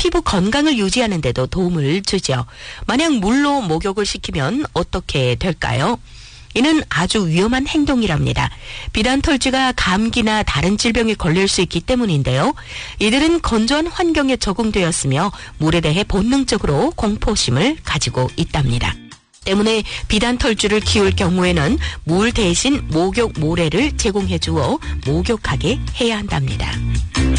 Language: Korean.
피부 건강을 유지하는 데도 도움을 주죠. 만약 물로 목욕을 시키면 어떻게 될까요? 이는 아주 위험한 행동이랍니다. 비단 털쥐가 감기나 다른 질병에 걸릴 수 있기 때문인데요. 이들은 건조한 환경에 적응되었으며 물에 대해 본능적으로 공포심을 가지고 있답니다. 때문에 비단 털쥐를 키울 경우에는 물 대신 목욕 모래를 제공해 주어 목욕하게 해야 한답니다.